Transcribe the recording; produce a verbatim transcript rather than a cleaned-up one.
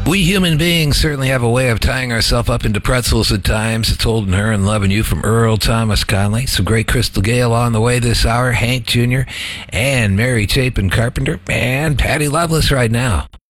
We human beings certainly have a way of tying ourselves up into pretzels at times. It's Holding Her and Loving You from Earl Thomas Conley. Some great Crystal Gale on the way this hour. Hank Junior and Mary Chapin Carpenter and Patty Loveless right now.